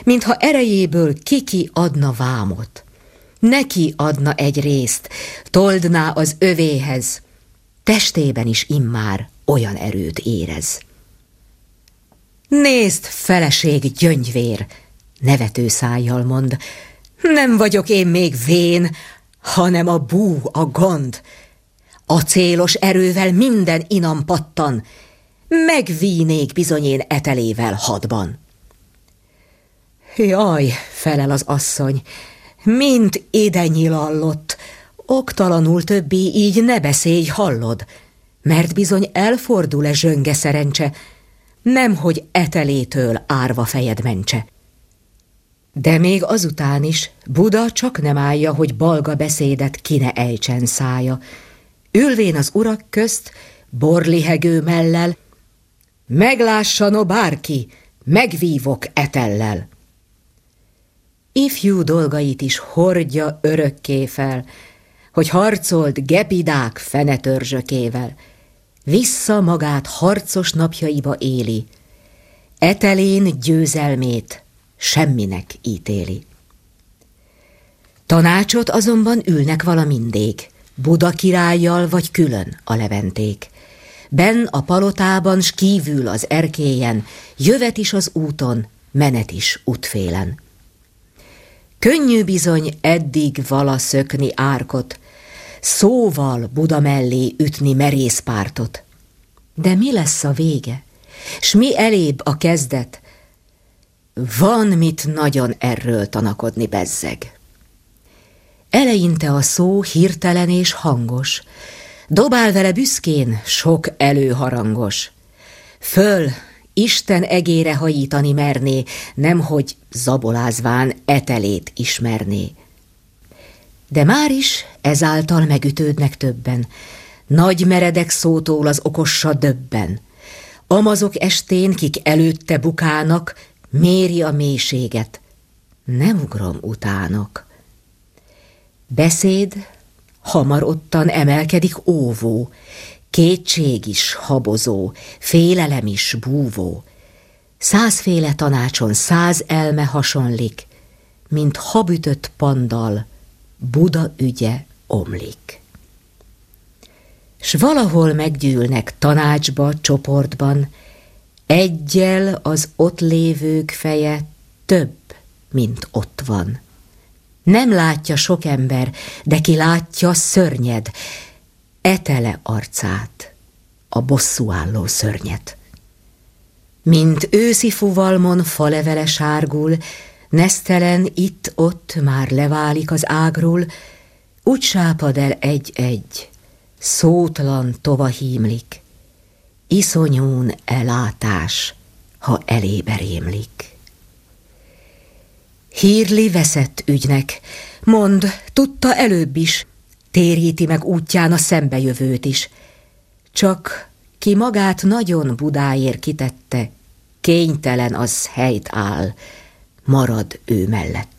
mintha erejéből ki adna vámot. Neki adna egy részt, toldná az övéhez, testében is immár olyan erőt érez. Nézd, feleség gyöngyvér, nevető szájjal mond, nem vagyok én még vén, hanem a bú, a gond. Acélos erővel minden inam pattan, megvínék bizony én etelével hadban. Jaj, felel az asszony, mint ide nyilallott, oktalanul többé így ne beszélj, hallod, mert bizony elfordul-e zsönge szerencse, nemhogy etelétől árva fejed mentse. De még azután is Buda csak nem állja, hogy balga beszédet ki ne ejtsen szája. Ülvén az urak közt, borlihegő mellel, meglássa no bárki, megvívok etellel. Ifjú dolgait is hordja örökké fel, hogy harcolt Gepidák fenetörzsökével. Vissza magát harcos napjaiba éli, etelén győzelmét semminek ítéli. Tanácsot azonban ülnek valamindig, Buda királlyal vagy külön a leventék. Benn a palotában, s kívül az erkélyen, jövet is az úton, menet is útfélen. Könnyű bizony eddig vala szökni árkot, szóval Buda mellé ütni merész pártot. De mi lesz a vége, s mi elébb a kezdet? Van mit nagyon erről tanakodni, bezzeg. Eleinte a szó hirtelen és hangos, dobál vele büszkén sok előharangos. Föl, Isten egére hajítani merné, nemhogy zabolázván etelét ismerné. De máris ezáltal megütődnek többen, nagy meredek szótól az okossa döbben. Amazok estén, kik előtte bukának, méri a mélységet, nem ugrom utának. Beszéd hamar ottan emelkedik óvó, kétség is habozó, félelem is búvó. 100 tanácson 100 elme hasonlik, mint habütött pandal Buda ügye omlik. S valahol meggyűlnek tanácsba, csoportban, eggyel az ott lévők feje több, mint ott van. Nem látja sok ember, de ki látja, szörnyed, etele arcát, a bosszúálló szörnyet. Mint őszi fuvalmon falevele sárgul, nesztelen itt-ott már leválik az ágról, úgy sápad el egy-egy, szótlan tova hímlik, iszonyún elátás, ha elébe rémlik. Hírli veszett ügynek, mond, tudta előbb is, téríti meg útján a szembejövőt is. Csak ki magát nagyon Budáért kitette, kénytelen az helyt áll, marad ő mellett.